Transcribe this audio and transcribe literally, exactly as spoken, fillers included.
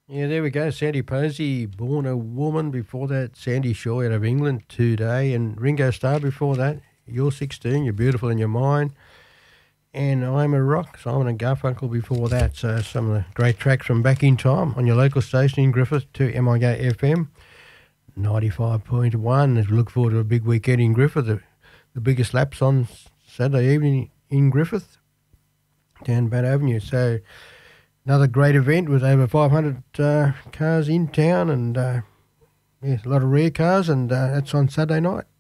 Yeah, there we go. Sandy Posey, born a woman. Before that, Sandy Shaw out of England today. And Ringo Starr before that. You're sixteen, you're beautiful in your mind. And I'm a Rock, Simon and Garfunkel before that. So some of the great tracks from back in time on your local station in Griffith to M I G F M ninety-five point one. As we look forward to a big weekend in Griffith, the, the biggest laps on Saturday evening in Griffith down Bat Avenue. So another great event with over five hundred uh, cars in town and uh, yeah, a lot of rare cars, and uh, that's on Saturday night.